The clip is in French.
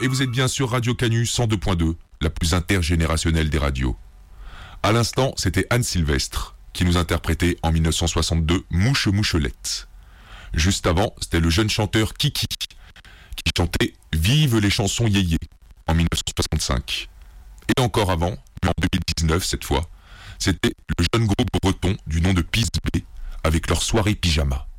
et vous êtes bien sur Radio Canu 102.2, la plus intergénérationnelle des radios. À l'instant, c'était Anne Sylvestre, qui nous interprétait en 1962 Mouche Mouchelette. Juste avant, c'était le jeune chanteur Kiki, qui chantait Vive les chansons yéyé en 1965. Et encore avant, mais en 2019 cette fois, c'était le jeune groupe breton du nom de Peace B avec leur soirée pyjama.